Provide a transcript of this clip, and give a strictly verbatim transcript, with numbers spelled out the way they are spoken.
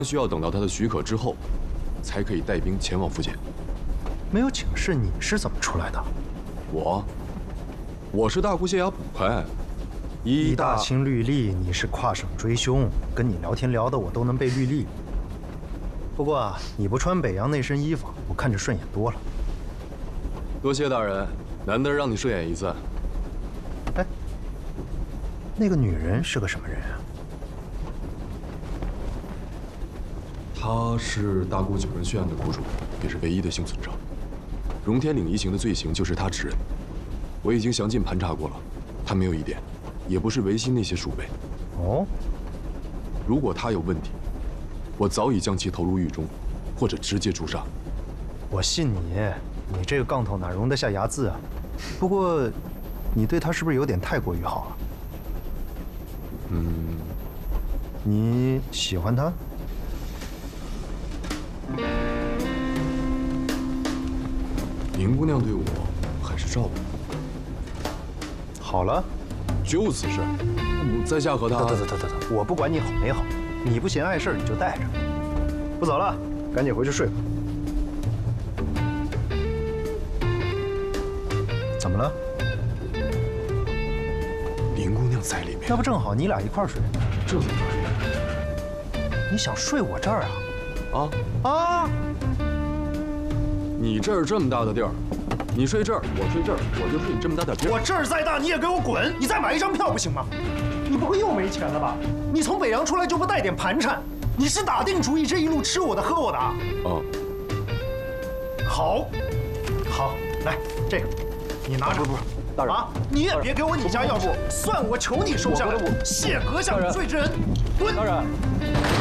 需要等到他的许可之后，才可以带兵前往福建。 没有请示，你是怎么出来的？ 我，我是大姑谢衙捕快。 一大清律例，你是跨省追凶，跟你聊天聊的我都能背律例。不过啊，你不穿北洋那身衣服，我看着顺眼多了。 多谢大人，难得让你顺眼一次。 哎，那个女人是个什么人啊？ 他是大姑九人血案的苦主，也是唯一的幸存者。荣天岭一行的罪行就是他指认，我已经详尽盘查过了，他没有疑点，也不是维新那些鼠辈。 哦， 如果他有问题，我早已将其投入狱中，或者直接诛杀。 我信你，你这个杠头哪容得下睚眦啊？不过，你对他是不是有点太过于好了？ 嗯， 你喜欢他？ 林姑娘对我很是照顾。 好了， 就此事，我在下和她…… 得得得得得得，我不管你好没好，你不嫌碍事你就带着。不早了，赶紧回去睡吧。怎么了？ 林姑娘在里面， 那不正好你俩一块儿睡？ 这怎么睡？ 你想睡我这儿啊？ 啊啊！ 你这儿这么大的地儿，你睡这儿，我睡这儿，我就睡你这么大点地儿。 我这儿再大你也给我滚！你再买一张票不行吗？你不会又没钱了吧？你从北洋出来就不带点盘缠？你是打定主意这一路吃我的喝我的啊？ 哦， 好，好，来这个，你拿着。 不是不是，大人啊，你也别给我你家钥匙，算我求你收下来。谢阁下无罪之恩，滚！ 大人。